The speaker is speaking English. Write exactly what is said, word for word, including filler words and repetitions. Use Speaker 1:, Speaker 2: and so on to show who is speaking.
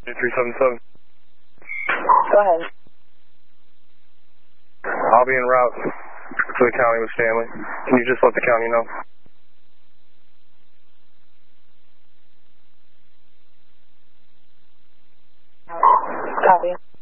Speaker 1: three seven seven.
Speaker 2: Go ahead.
Speaker 1: I'll be en route to the county with Stanley. Can you just let the county know?
Speaker 2: Copy.